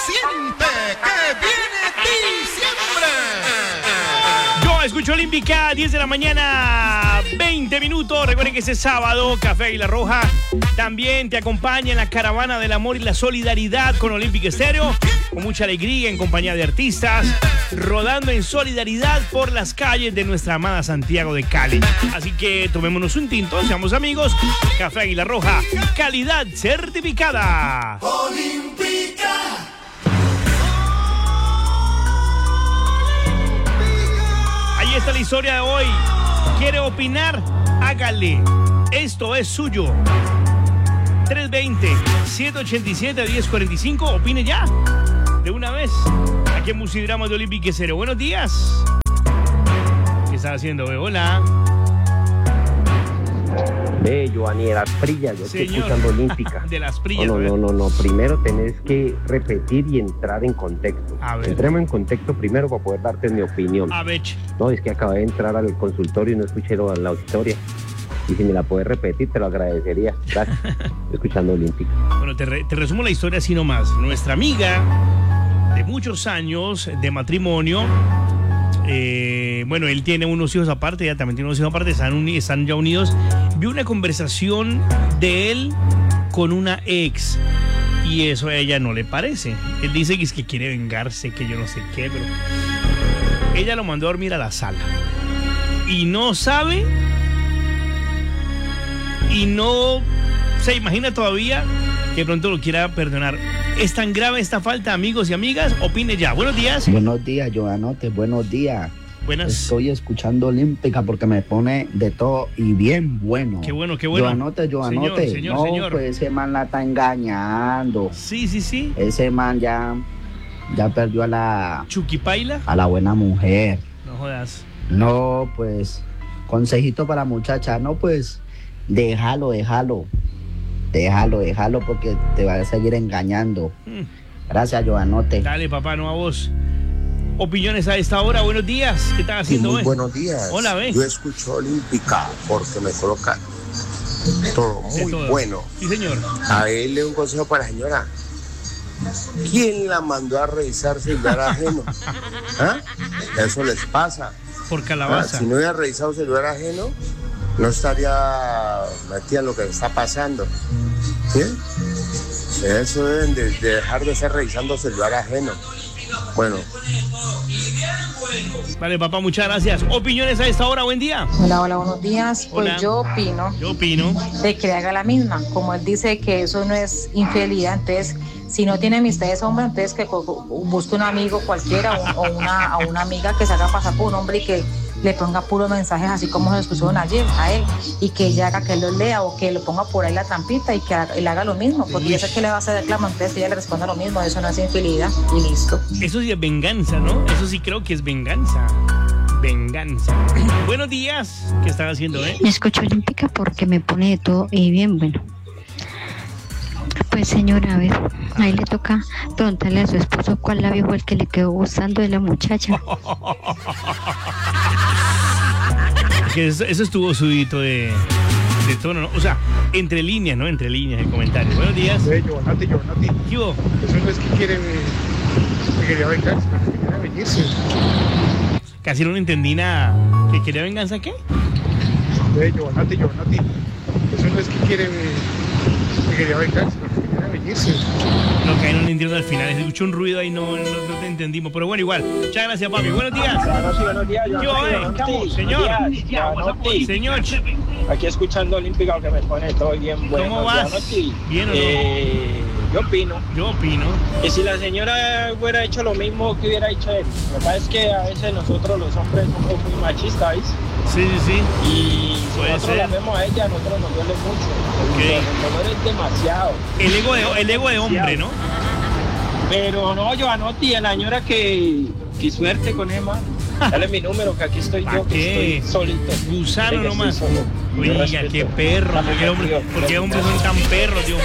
Siente que viene diciembre. Yo escucho Olímpica, 10 de la mañana, 20 minutos. Recuerden que ese sábado, Café Águila Roja también te acompaña en la caravana del amor y la solidaridad con Olímpica Estéreo, con mucha alegría en compañía de artistas, rodando en solidaridad por las calles de nuestra amada Santiago de Cali. Así que tomémonos un tinto, seamos amigos. Café Águila Roja, calidad certificada. Olímpica. Ahí está la historia de hoy. ¿Quiere opinar? Hágale. Esto es suyo. 320-787-1045. Opine ya. De una vez. Aquí en Musidrama de Olímpica Estéreo. Buenos días. ¿Qué estás haciendo? Hola. Joanny, de las Prillas, yo estoy escuchando Olímpica. De las Prillas. No. Primero tenés que repetir y entrar en contexto. A ver. Entremos en contexto primero para poder darte mi opinión. A ver. No, es que acabé de entrar al consultorio y no escuché la historia. Y si me la puedes repetir, te lo agradecería. Gracias. Estoy escuchando Olímpica. Bueno, te resumo la historia así nomás. Nuestra amiga de muchos años de matrimonio. Bueno, él tiene unos hijos aparte, ella también tiene unos hijos aparte, están ya unidos. Vi una conversación de él con una ex y eso a ella no le parece. Él dice que es que quiere vengarse, que yo no sé qué, pero ella lo mandó a dormir a la sala y no sabe y no se imagina todavía que pronto lo quiera perdonar. ¿Es tan grave esta falta, amigos y amigas? Opine ya. Buenos días. Buenos días, Joanote, buenos días. Buenas. Estoy escuchando Olímpica porque me pone de todo y bien bueno. Qué bueno, qué bueno. Joanote. Señor. Pues ese man la está engañando. Sí. Ese man ya perdió a la... ¿Chuquipaila? A la buena mujer. No jodas. No, pues, consejito para la muchacha. No, pues, déjalo porque te va a seguir engañando. Gracias, Joanote. Dale, papá, no a vos. Opiniones a esta hora. Buenos días. ¿Qué estás haciendo? Muy buenos días. Hola, ve. Yo escucho Olímpica porque me coloca todo muy bueno. Sí, señor. A él le doy un consejo para la señora. ¿Quién la mandó a revisar celular ajeno? ¿Ah? Eso les pasa. Por calabaza. Si no hubiera revisado celular ajeno, no estaría metida en lo que está pasando. ¿Sí? Eso deben de dejar de estar revisando celular ajeno. Bueno. Vale, papá, muchas gracias. Opiniones a esta hora, buen día. Hola, buenos días. Hola. Pues yo opino de que le haga la misma. Como él dice que eso no es infidelidad, entonces si no tiene amistades hombre, entonces que busque un amigo cualquiera o una amiga que se haga pasar por un hombre y que le ponga puros mensajes así como se los pusieron ayer a él y que ella haga que él los lea o que le ponga por ahí la trampita y que él haga lo mismo, porque yo sé que le va a hacer reclamo, entonces ella le responda lo mismo, eso no es infidelidad y listo. Eso sí es venganza, ¿no? Eso sí creo que es venganza. Buenos días. ¿Qué están haciendo, Me escucho Olímpica porque me pone de todo y bien bueno. Pues señora, a ver, ahí le toca preguntarle a su esposo cuál labio fue el que le quedó gustando de la muchacha. Que eso estuvo subidito de tono, ¿no? O sea, entre líneas, ¿no? Entre líneas de comentarios. Buenos días. Joanny. ¿Qué hubo? Eso no es que quería vengarse, que quería venirse. Casi no entendí nada. ¿Que quería venganza qué? Joanny. Eso no es que quería vengarse, que quería venirse. No, que ahí no entiendo al final. Escuché un ruido ahí, no te entendimos. Pero bueno, igual. Muchas gracias, papi. Buenos días. Buenos días. Señor. Aquí escuchando Olímpica, que me pone todo bien bueno. ¿Cómo vas? ¿Bien o no? Yo opino. Y si la señora hubiera hecho lo mismo que hubiera hecho él. Lo que pasa es que a veces nosotros los hombres somos muy machistas, ¿veis? Sí. Y si nosotros la vemos a ella, a nosotros nos duele mucho. Okay. El dolor es demasiado. El ego de hombre, ¿no? Pero no, Joanotti, la señora que suerte con Emma. Dale mi número, que aquí estoy yo, que estoy solito. Gusano nomás. Oiga, qué perro. ¿Por qué hombres son tan perros, Dios?